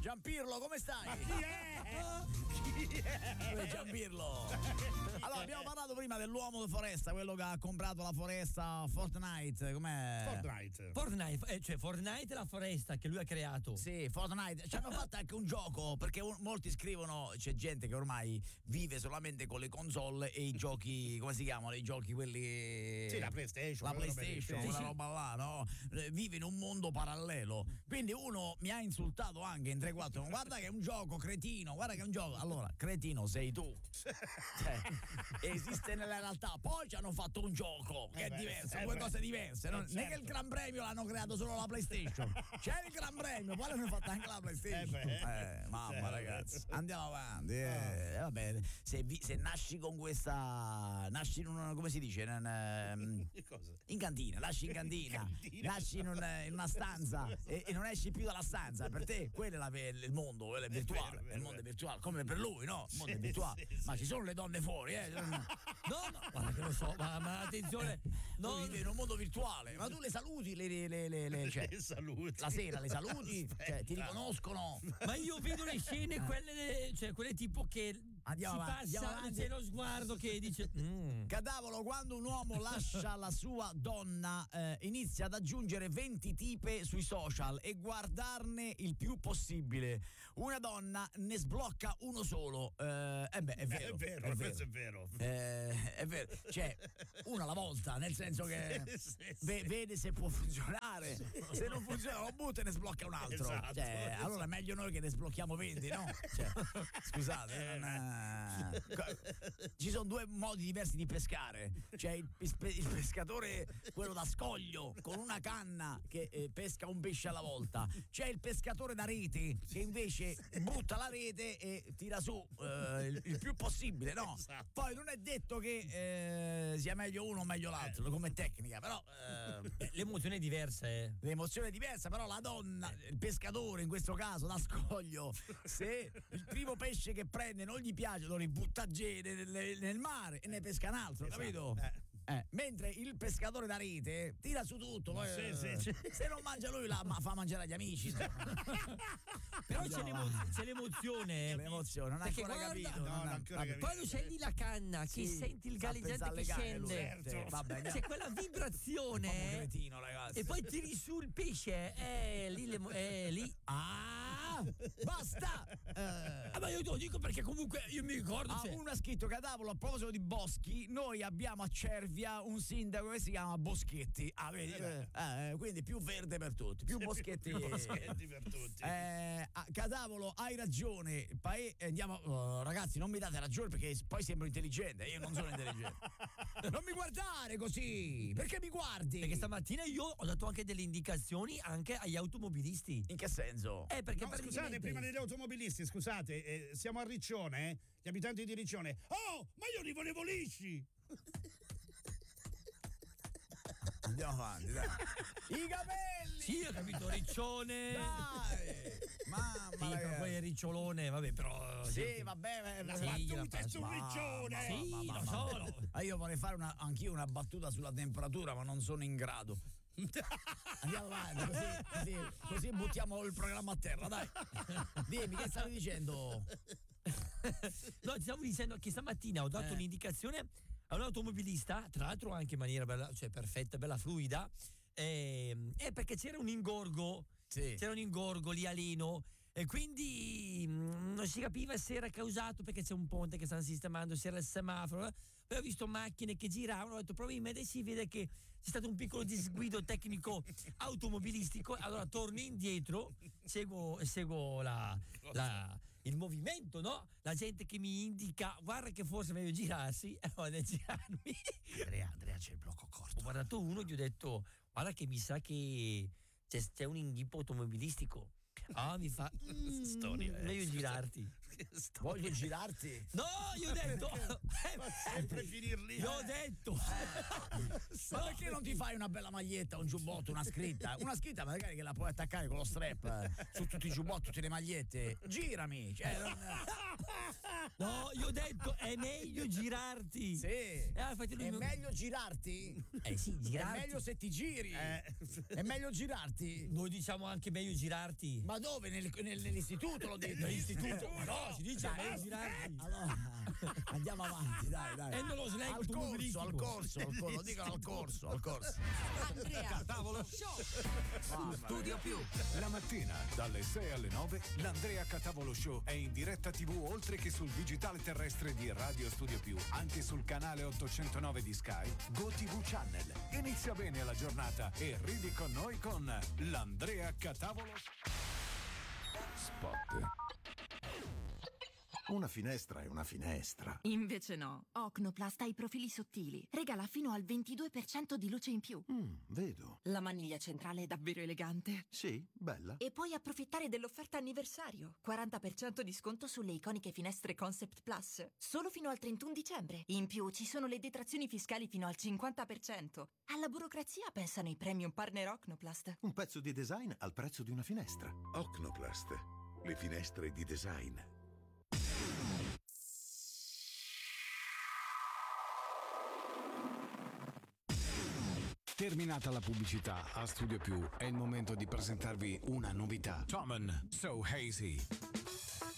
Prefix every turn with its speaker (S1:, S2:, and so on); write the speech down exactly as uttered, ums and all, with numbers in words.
S1: Giampirlo, come stai?
S2: Ma chi è?
S1: Chi è? Giampirlo. Allora, abbiamo parlato prima dell'uomo foresta, quello che ha comprato la foresta Fortnite, com'è?
S2: Fortnite.
S3: Fortnite, eh, cioè Fortnite è la foresta che lui ha creato.
S1: Sì, Fortnite. Ci hanno fatto anche un gioco, perché un, molti scrivono, c'è gente che ormai vive solamente con le console e i giochi, come si chiamano? I giochi quelli...
S2: Sì, la PlayStation.
S1: La PlayStation,
S2: sì,
S1: quella
S2: sì.
S1: roba là, no? Vive in un mondo parallelo. Quindi uno mi ha insultato anche in tre quattro, guarda che è un gioco, cretino, guarda che è un gioco. Allora, cretino sei tu. Cioè, esiste nella realtà. Poi ci hanno fatto un gioco che
S2: Eh
S1: è
S2: beh,
S1: diverso,
S2: eh
S1: due
S2: beh.
S1: cose diverse. Non
S2: Eh
S1: non è che
S2: certo.
S1: il Gran Premio l'hanno creato solo la PlayStation. C'è il Gran Premio, poi l'hanno fatto anche la PlayStation.
S2: Eh beh.
S1: Eh, mamma,
S2: Certo.
S1: ragazzi, andiamo avanti. Eh, va bene. Se, vi- se nasci con questa, nasci in una, come si dice? In, ehm,
S2: Che cosa?
S1: in cantina, nasci in cantina,
S2: In cantina.
S1: nasci in, un- in una stanza e, e non esci più dalla stanza. Per te quello è la- il mondo, quello è virtuale.
S2: vero, è
S1: il mondo è virtuale, come per lui, no? Il mondo è
S2: Sì,
S1: virtuale.
S2: sì,
S1: Ma
S2: sì.
S1: ci sono le donne fuori, eh?
S3: No, no, guarda che lo so, ma, ma attenzione.
S1: No,
S3: No,
S1: vivi in un mondo virtuale. Ma tu le saluti, le, le, le, le- le- cioè,
S2: Le saluti.
S1: la sera le saluti, cioè, ti
S2: Aspetta.
S1: riconoscono.
S3: ma io vedo le scene, quelle, cioè quelle tipo che
S1: Andiamo
S3: si
S1: avanti, andiamo
S3: passa,
S1: avanti.
S3: c'è lo sguardo che dice mm.
S1: Cadavolo, quando un uomo lascia la sua donna, eh, inizia ad aggiungere venti tipe sui social e guardarne il più possibile. Una donna ne sblocca uno solo. Eh, eh beh, è vero.
S2: È vero, questo è vero.
S1: Eh, è vero, cioè una alla volta, nel senso che
S2: Sì, sì,
S1: ve-
S2: sì.
S1: vede se può funzionare. Se non funziona, lo butta e ne sblocca un altro.
S2: Esatto,
S1: Cioè,
S2: esatto.
S1: allora è meglio noi che ne sblocchiamo venti, no? Cioè, scusate, non, eh, ci sono due modi diversi di pescare. C'è il, pespe- il pescatore, quello da scoglio, con una canna che eh, pesca un pesce alla volta. C'è il pescatore da rete che invece butta la rete e tira su eh, il, il più possibile, no?
S2: Esatto.
S1: Poi non è detto che eh, sia meglio uno o meglio l'altro come tecnica, però eh,
S3: Eh, l'emozione è diversa, eh.
S1: l'emozione è diversa, però la donna, il pescatore in questo caso da scoglio, se il primo pesce che prende non gli piace lo ributta giù nel, nel mare e ne pesca un altro,
S2: Esatto.
S1: capito?
S2: Eh.
S1: Eh, mentre il pescatore da rete tira su tutto, poi,
S2: Sì,
S1: eh,
S2: sì, sì.
S1: se non mangia lui la ma fa mangiare agli amici.
S3: Però c'è,
S1: Andiamo
S3: l'emo-
S1: avanti.
S3: c'è l'emozione. eh.
S1: L'emozione, non ha
S3: Perché
S1: ancora
S3: guarda-
S1: capito.
S2: No,
S1: non
S2: non
S1: ha-
S2: ancora
S1: vabbè.
S2: capito.
S3: Quando c'è lì la canna che
S1: Sì,
S3: senti il
S1: sta
S3: galleggiante
S1: pensare
S3: che
S1: alle canne lui.
S3: scende,
S1: Sì, vabbè, andiamo.
S3: c'è quella vibrazione
S1: È un po' cretino, ragazzi.
S3: e poi tiri su il pesce, eh, lì, le, eh, lì.
S1: Ah, basta. Eh,
S3: Ah, ma io te lo dico perché comunque io mi ricordo.
S1: Ah,
S3: cioè,
S1: uno ha scritto Cadavolo, a proposito di boschi, noi abbiamo a Cervia un sindaco che si chiama Boschetti. Ah, vedi?
S2: Eh
S1: Eh, quindi più verde per tutti, più Boschetti.
S2: Più Boschetti per tutti.
S1: Eh, ah, Cadavolo, hai ragione. Pae- eh, andiamo, oh, ragazzi, non mi date ragione perché poi sembro intelligente. Io non sono intelligente. Non mi guardare così. Perché mi guardi?
S3: perché stamattina io ho dato anche delle indicazioni anche agli automobilisti.
S1: In che senso?
S3: Eh, perché
S2: No, scusate,
S3: praticamente-
S2: prima degli automobilisti, scusate, eh, siamo a Riccione, eh? Gli abitanti di Riccione. Oh, ma io li volevo lisci!
S1: Andiamo avanti, dai. I capelli!
S3: Sì, ho capito, Riccione.
S1: Dai! Mamma
S3: Sì, però
S1: ragazzi.
S3: poi è Ricciolone, vabbè, però.
S1: Sì, vabbè,
S2: La
S3: Sì,
S2: battuta
S3: la
S2: è su
S1: Mamma,
S2: Riccione!
S3: Sì,
S1: mamma,
S3: lo
S1: mamma.
S3: so. lo-
S1: Ah, io vorrei fare una, anch'io una battuta sulla temperatura, ma non sono in grado. Andiamo avanti, così, così, così buttiamo il programma a terra, dai. Dimmi, che stavi dicendo?
S3: No, ti stavo dicendo che stamattina ho dato
S1: Eh.
S3: un'indicazione a un automobilista, tra l'altro anche in maniera bella, cioè perfetta, bella fluida, ehm, è perché c'era un ingorgo,
S1: Sì.
S3: c'era un ingorgo lì a Leno e quindi mm, non si capiva se era causato perché c'è un ponte che stanno sistemando, se era il semaforo, eh. Poi ho visto macchine che giravano, ho detto probabilmente si vede che c'è stato un piccolo disguido tecnico automobilistico, allora torno indietro, seguo, seguo la, la- il movimento, no? La gente che mi indica guarda che forse è meglio girarsi, e allora nel girarmi
S1: Andrea, Andrea, c'è il blocco
S3: ho
S1: corto.
S3: guardato uno e gli ho detto guarda che mi sa che c'è, c'è un inghippo automobilistico. Ah, mi fa mm,
S2: storia, eh.
S3: meglio girarti.
S2: Che storia.
S1: Voglio girarti?
S3: No, io ho detto eh,
S2: Ma sempre finir lì.
S3: io ho detto
S1: Ma perché non ti fai una bella maglietta, un giubbotto, una scritta? Una scritta magari che la puoi attaccare con lo strap eh, su tutti i giubbotti, tutte le magliette. Girami! Cioè, non-
S3: no, io ho detto è meglio girarti.
S1: Sì.
S3: Eh, infatti lui
S1: È
S3: mi-
S1: meglio girarti?
S3: Eh sì,
S1: È
S3: girarti.
S1: meglio se ti giri.
S2: Eh.
S1: È meglio girarti?
S3: Noi diciamo anche meglio girarti.
S1: Ma dove? Nel, nel, nell'istituto l'ho detto.
S3: Nell'istituto? Ma no, si dice a me girardi.
S1: Allora, andiamo avanti, dai, dai.
S3: E non lo slang
S1: al corso, al corso, al corso, lo dicono al corso, al corso.
S4: Andrea Catavolo Show su Studio Più.
S5: La mattina dalle sei alle nove l'Andrea Catavolo Show è in diretta tivù oltre che sul digitale terrestre di Radio Studio Più, anche sul canale ottocentonove di Sky, GoTV Channel. Inizia bene la giornata e ridi con noi con l'Andrea Catavolo Spot.
S6: Una finestra è una finestra.
S7: Invece no. Ocnoplast ha i profili sottili. Regala fino al ventidue per cento di luce in più.
S6: Mm, vedo.
S7: La maniglia centrale è davvero elegante.
S6: Sì, bella.
S7: E puoi approfittare dell'offerta anniversario. quaranta per cento di sconto sulle iconiche finestre Concept Plus. Solo fino al trentuno dicembre. In più ci sono le detrazioni fiscali fino al cinquanta per cento. Alla burocrazia pensano i premium partner Ocnoplast.
S6: Un pezzo di design al prezzo di una finestra.
S8: Ocnoplast, le finestre di design.
S5: Terminata la pubblicità, a Studio Più è il momento di presentarvi una novità. Tommen So Hazy.